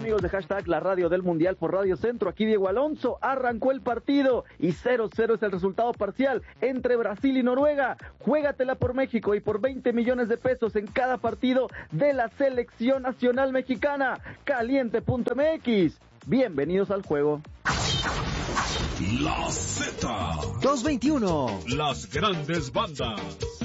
amigos de hashtag La Radio del Mundial por Radio Centro? Aquí Diego Alonso. Arrancó el partido y 0-0 es el resultado parcial entre Brasil y Noruega. Juégatela por México y por 20 millones de pesos en cada partido de la selección nacional mexicana. Caliente.mx. Bienvenidos al juego. La Z 221. Las grandes bandas.